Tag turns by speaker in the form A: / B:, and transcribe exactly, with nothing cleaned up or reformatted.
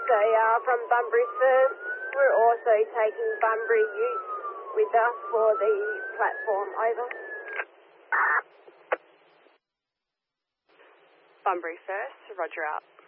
A: They are from Bunbury First. We're also taking Bunbury Youth with us for the platform. Over.
B: Bunbury First, roger out.